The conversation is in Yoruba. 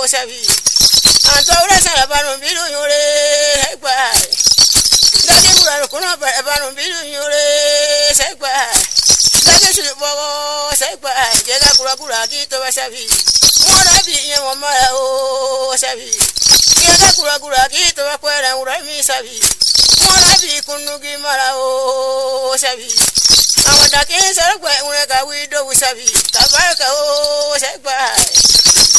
sabi antaura sala banu bilu yore segba dadi buran kuno banu bilu yore segba dadi sulu bogo segba jega kura kura gitu sabi mora bi yemo mara o sabi jega kura kura gitu kwera urami sabi mora bi kunugi mara o sabi awada ke sargwa unega wido sabi kabarka o segba